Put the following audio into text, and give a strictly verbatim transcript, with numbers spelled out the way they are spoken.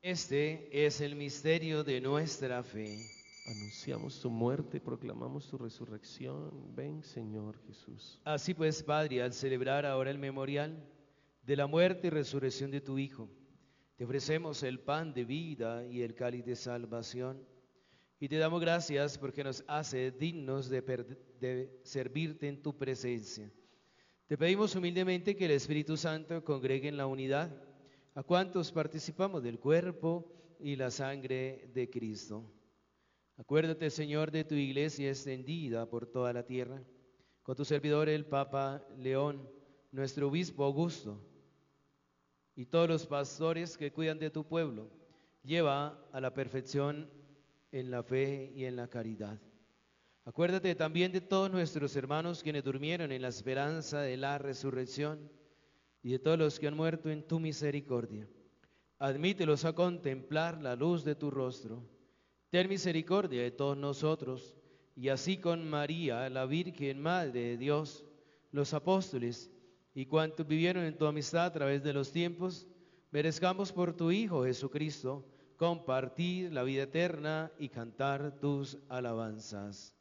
Este es el misterio de nuestra fe. Anunciamos tu muerte y proclamamos tu resurrección. Ven, Señor Jesús. Así pues, Padre, al celebrar ahora el memorial de la muerte y resurrección de tu Hijo, te ofrecemos el pan de vida y el cáliz de salvación, y te damos gracias porque nos hace dignos de, de servirte en tu presencia. Te pedimos humildemente que el Espíritu Santo congregue en la unidad a cuantos participamos del cuerpo y la sangre de Cristo. Acuérdate, Señor, de tu iglesia extendida por toda la tierra, con tu servidor el Papa León, nuestro obispo Augusto, y todos los pastores que cuidan de tu pueblo. Lleva a la perfección en la fe y en la caridad. Acuérdate también de todos nuestros hermanos quienes durmieron en la esperanza de la resurrección y de todos los que han muerto en tu misericordia. Admítelos a contemplar la luz de tu rostro. Ten misericordia de todos nosotros, y así con María, la Virgen Madre de Dios, los apóstoles y cuantos vivieron en tu amistad a través de los tiempos, merezcamos por tu Hijo Jesucristo compartir la vida eterna y cantar tus alabanzas.